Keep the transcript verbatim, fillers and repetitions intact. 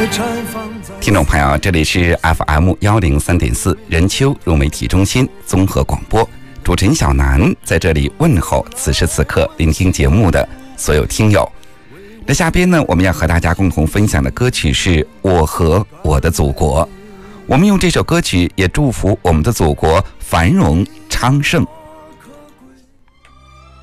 听众朋友，这里是 F M 一零三点四 任丘融媒体中心综合广播，主持人小南在这里问候此时此刻聆听节目的所有听友。那下边呢，我们要和大家共同分享的歌曲是《我和我的祖国》。我们用这首歌曲也祝福我们的祖国繁荣昌盛。